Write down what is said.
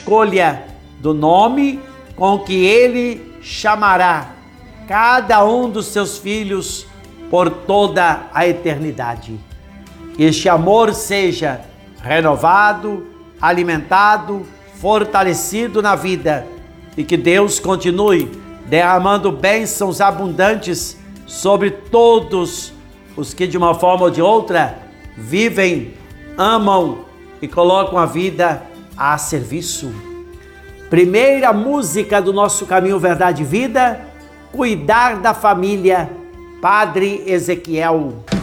escolha do nome com que Ele chamará cada um dos seus filhos por toda a eternidade. Que este amor seja renovado, alimentado, fortalecido na vida e que Deus continue derramando bênçãos abundantes sobre todos os que de uma forma ou de outra vivem, amam e colocam a vida a serviço. Primeira música do nosso Caminho, Verdade e Vida, Cuidar da Família, Padre Ezequiel.